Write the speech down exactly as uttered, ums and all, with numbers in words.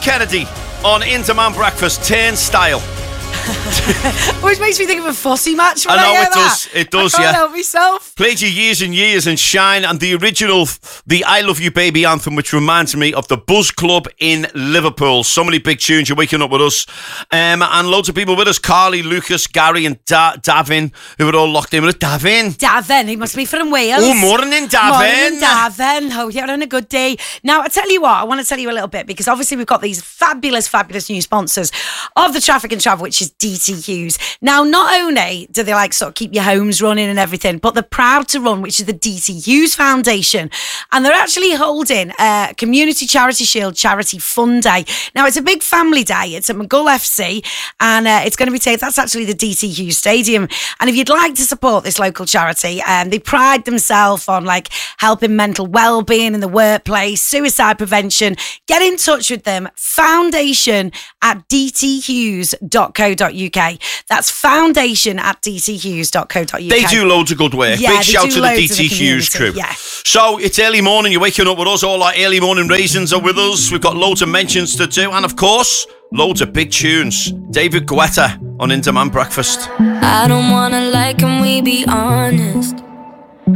Kennedy on Interman Breakfast Turnstile. Which makes me think of a Fussy match when I, I know hear it that. does. It does, I can't yeah. help myself. Played you years and years and Shine, and the original, the I Love You Baby anthem, which reminds me of the Buzz Club in Liverpool. So many big tunes. You're waking up with us. Um, and loads of people with us. Carly, Lucas, Gary and da- Davin, who were all locked in with us. Davin. Davin, he must be from Wales. Oh, morning, Davin. Morning, Davin. Oh, you're having a good day. Now, I tell you what, I want to tell you a little bit, because obviously we've got these fabulous, fabulous new sponsors of the Traffic and Travel, which is D T Hughes. Now, not only do they like sort of keep your homes running and everything, but they're proud to run, which is the D T Hughes Foundation. And they're actually holding a Community Charity Shield Charity Fun Day. Now, it's a big family day. It's at McGull F C, and uh, it's going to be taken, that's actually the D T Hughes Stadium. And if you'd like to support this local charity, um, they pride themselves on like helping mental well-being in the workplace, suicide prevention. Get in touch with them. Foundation at d t hughes dot co dot u k. That's foundation at d t hughes dot co dot u k. They do loads of good work. Yeah, Big they shout do to the loads D in T the Hughes crew. community, yeah. So it's early morning, you're waking up with us. All our early morning raisins are with us. We've got loads of mentions to do, and of course, loads of big tunes. David Guetta on Interman Breakfast. I don't wanna lie, can we be honest?